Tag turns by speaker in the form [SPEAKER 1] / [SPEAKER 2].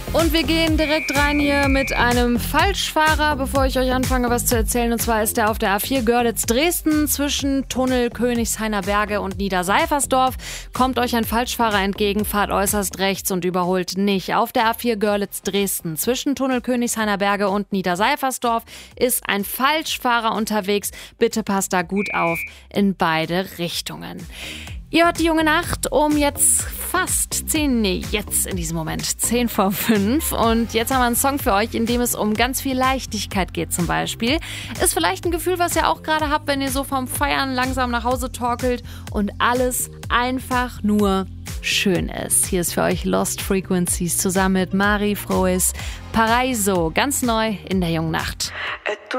[SPEAKER 1] Und wir gehen direkt rein hier mit einem Falschfahrer, bevor ich euch anfange, was zu erzählen. Und zwar ist der auf der A4 Görlitz-Dresden zwischen Tunnel Königshainer Berge und Niederseifersdorf. Kommt euch ein Falschfahrer entgegen, fahrt äußerst rechts und überholt nicht. Auf der A4 Görlitz-Dresden zwischen Tunnel Königshainer Berge und Niederseifersdorf ist ein Falschfahrer unterwegs. Bitte passt da gut auf in beide Richtungen. Ihr hört die junge Nacht um jetzt jetzt in diesem Moment 10 vor 5. Und jetzt haben wir einen Song für euch, in dem es um ganz viel Leichtigkeit geht zum Beispiel. Ist vielleicht ein Gefühl, was ihr auch gerade habt, wenn ihr so vom Feiern langsam nach Hause torkelt und alles einfach nur schön ist. Hier ist für euch Lost Frequencies zusammen mit Mari Froes Paraiso. Ganz neu in der jungen Nacht.